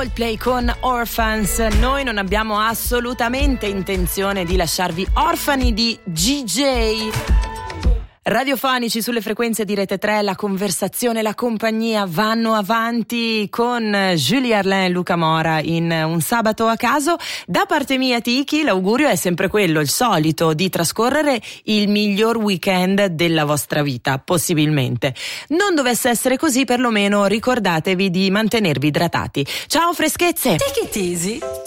Coldplay con Orphans. Noi non abbiamo assolutamente intenzione di lasciarvi orfani di GJ. Radiofonici sulle frequenze di Rete 3, la conversazione, la compagnia vanno avanti con Julie Arlin e Luca Mora in un sabato a caso. Da parte mia, Tiki, l'augurio è sempre quello, il solito, di trascorrere il miglior weekend della vostra vita, possibilmente. Non dovesse essere così, perlomeno ricordatevi di mantenervi idratati. Ciao freschezze! Take it easy.